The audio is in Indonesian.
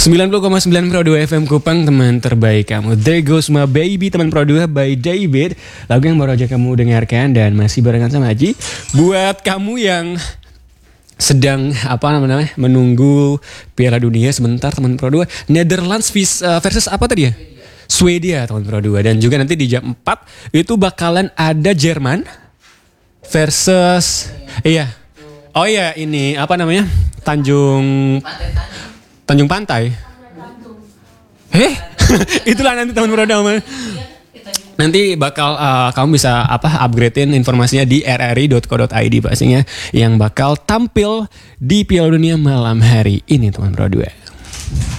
90,9 Pro 2 FM Kupang, teman terbaik kamu. There Goes My Baby, teman Pro 2 by David. Lagu yang baru aja kamu dengarkan dan masih barengan sama Aji. Buat kamu yang sedang menunggu Piala Dunia sebentar, teman Pro 2. Netherlands versus apa tadi ya? Swedia, teman Pro 2. Dan juga nanti di jam 4 itu bakalan ada Jerman versus ini Tanjung Pantai. Itulah nanti teman Pro 2. Nanti bakal kamu bisa upgradein informasinya di rri.co.id pastinya yang bakal tampil di Piala Dunia malam hari ini, teman Pro 2.